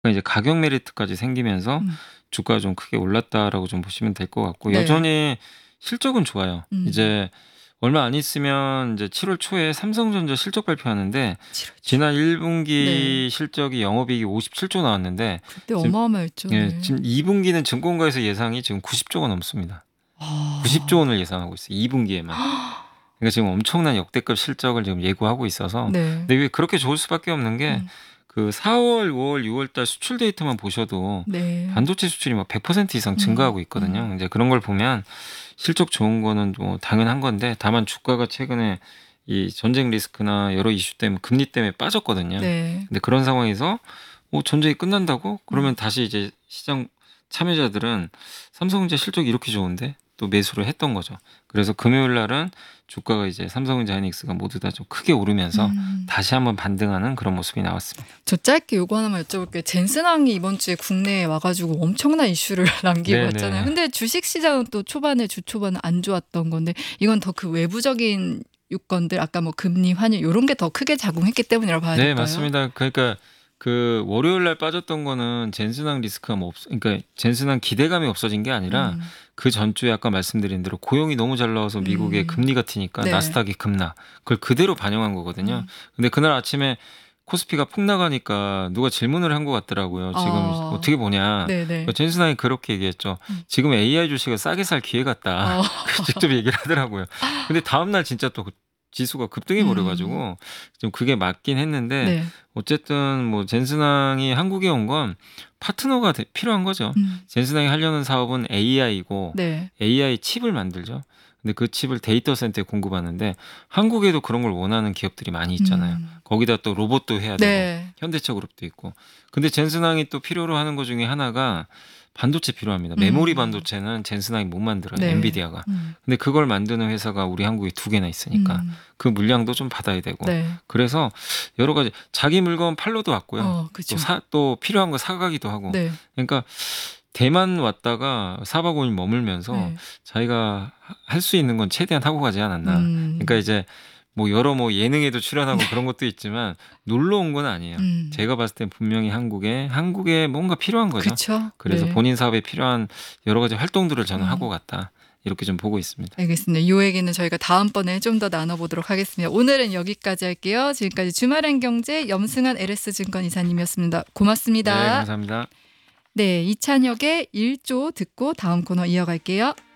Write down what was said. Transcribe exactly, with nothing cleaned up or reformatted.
그러니까 이제 가격 메리트까지 생기면서 음. 주가가 좀 크게 올랐다라고 좀 보시면 될 것 같고 네. 여전히 실적은 좋아요. 음. 이제 얼마 안 있으면 이제 칠월 초에 삼성전자 실적 발표하는데 칠월 초. 지난 일 네. 분기 실적이 영업이익이 오십칠조 나왔는데 그때 지금 어마어마했죠. 예 네. 지금 이 분기는 증권가에서 예상이 지금 구십조가 넘습니다. 아. 구십조 원을 예상하고 있어요, 이 분기에만. 그러니까 지금 엄청난 역대급 실적을 지금 예고하고 있어서 네. 근데 왜 그렇게 좋을 수밖에 없는 게 음. 그 사월, 오월, 유월 달 수출 데이터만 보셔도 네. 반도체 수출이 막 백 퍼센트 이상 음. 증가하고 있거든요. 음. 이제 그런 걸 보면 실적 좋은 거는 뭐 당연한 건데 다만 주가가 최근에 이 전쟁 리스크나 여러 이슈 때문에 금리 때문에 빠졌거든요. 네. 근데 그런 상황에서 어 전쟁이 끝난다고? 그러면 음. 다시 이제 시장 참여자들은 삼성전자 실적이 이렇게 좋은데 또 매수를 했던 거죠. 그래서 금요일 날은 주가가 이제 삼성전자, 하이닉스가 모두 다 좀 크게 오르면서 음. 다시 한번 반등하는 그런 모습이 나왔습니다. 저 짧게 요거 하나만 여쭤볼게요. 젠슨항이 이번 주에 국내에 와 가지고 엄청난 이슈를 남기고 네네. 왔잖아요. 근데 주식 시장은 또 초반에 주 초반에 안 좋았던 건데 이건 더 그 외부적인 요건들 아까 뭐 금리, 환율 요런 게 더 크게 작용했기 때문이라고 봐야 네, 될까요? 맞습니다. 그러니까 그 월요일 날 빠졌던 거는 젠슨항 리스크가 뭐 없 그러니까 젠슨항 기대감이 없어진 게 아니라 음. 그 전주에 아까 말씀드린 대로 고용이 너무 잘 나와서 미국의 음. 금리가 튀니까 네. 나스닥이 급락. 그걸 그대로 반영한 거거든요. 음. 근데 그날 아침에 코스피가 폭 나가니까 누가 질문을 한 것 같더라고요. 지금 아. 어떻게 보냐. 네네. 그 젠슨항이 그렇게 얘기했죠. 음. 지금 에이아이 주식을 싸게 살 기회 같다. 어. 직접 얘기를 하더라고요. 근데 다음 날 진짜 또 지수가 급등해 버려 음. 가지고 좀 그게 맞긴 했는데 네. 어쨌든 뭐 젠슨항이 한국에 온 건 파트너가 되 필요한 거죠. 음. 젠슨항이 하려는 사업은 에이아이고 네. 에이아이 칩을 만들죠. 근데 그 칩을 데이터 센터에 공급하는데 한국에도 그런 걸 원하는 기업들이 많이 있잖아요. 음. 거기다 또 로봇도 해야 되고 네. 현대차그룹도 있고. 근데 젠슨항이 또 필요로 하는 것 중에 하나가 반도체 필요합니다. 메모리 음. 반도체는 젠슨항이 못 만들어요. 네. 엔비디아가. 음. 근데 그걸 만드는 회사가 우리 한국에 두 개나 있으니까 음. 그 물량도 좀 받아야 되고. 네. 그래서 여러 가지 자기 물건 팔러도 왔고요. 어, 그쵸. 또 사 또 필요한 거 사가기도 하고. 네. 그러니까 대만 왔다가 사 박 오 일 머물면서 네. 자기가 할 수 있는 건 최대한 하고 가지 않았나. 음. 그러니까 이제 뭐 여러 뭐 예능에도 출연하고 그런 것도 있지만 놀러 온 건 아니에요. 음. 제가 봤을 땐 분명히 한국에 한국에 뭔가 필요한 거죠. 그쵸. 그래서 네. 본인 사업에 필요한 여러 가지 활동들을 저는 음. 하고 갔다. 이렇게 좀 보고 있습니다. 알겠습니다. 요 얘기는 저희가 다음번에 좀 더 나눠보도록 하겠습니다. 오늘은 여기까지 할게요. 지금까지 주말엔 경제 염승환 엘에스증권 이사님이었습니다. 고맙습니다. 네, 감사합니다. 네, 이찬혁의 일조 듣고 다음 코너 이어갈게요.